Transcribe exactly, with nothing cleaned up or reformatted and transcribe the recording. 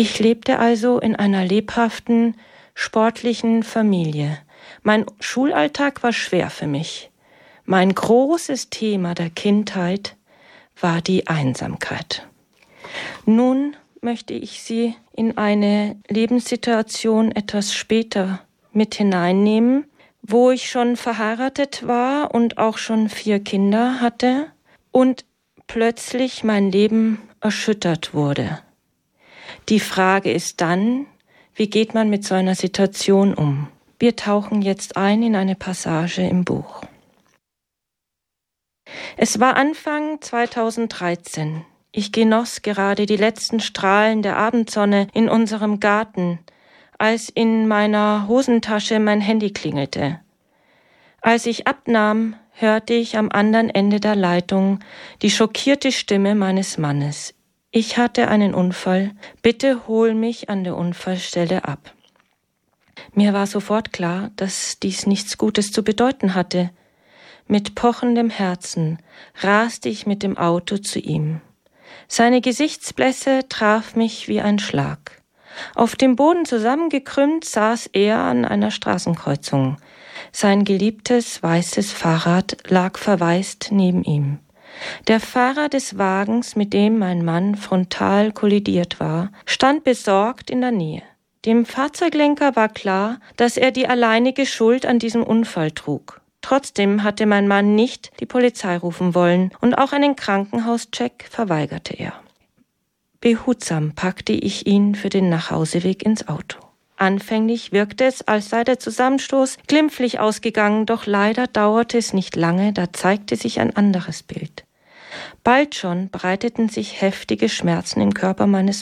Ich lebte also in einer lebhaften, sportlichen Familie. Mein Schulalltag war schwer für mich. Mein großes Thema der Kindheit war die Einsamkeit. Nun möchte ich Sie in eine Lebenssituation etwas später mit hineinnehmen, wo ich schon verheiratet war und auch schon vier Kinder hatte und plötzlich mein Leben erschüttert wurde. Die Frage ist dann, wie geht man mit so einer Situation um? Wir tauchen jetzt ein in eine Passage im Buch. Es war Anfang zweitausenddreizehn. Ich genoss gerade die letzten Strahlen der Abendsonne in unserem Garten, als in meiner Hosentasche mein Handy klingelte. Als ich abnahm, hörte ich am anderen Ende der Leitung die schockierte Stimme meines Mannes. Ich hatte einen Unfall, bitte hol mich an der Unfallstelle ab. Mir war sofort klar, dass dies nichts Gutes zu bedeuten hatte. Mit pochendem Herzen raste ich mit dem Auto zu ihm. Seine Gesichtsblässe traf mich wie ein Schlag. Auf dem Boden zusammengekrümmt saß er an einer Straßenkreuzung. Sein geliebtes weißes Fahrrad lag verwaist neben ihm. Der Fahrer des Wagens, mit dem mein Mann frontal kollidiert war, stand besorgt in der Nähe. Dem Fahrzeuglenker war klar, dass er die alleinige Schuld an diesem Unfall trug. Trotzdem hatte mein Mann nicht die Polizei rufen wollen und auch einen Krankenhauscheck verweigerte er. Behutsam packte ich ihn für den Nachhauseweg ins Auto. Anfänglich wirkte es, als sei der Zusammenstoß glimpflich ausgegangen, doch leider dauerte es nicht lange, da zeigte sich ein anderes Bild. Bald schon breiteten sich heftige Schmerzen im Körper meines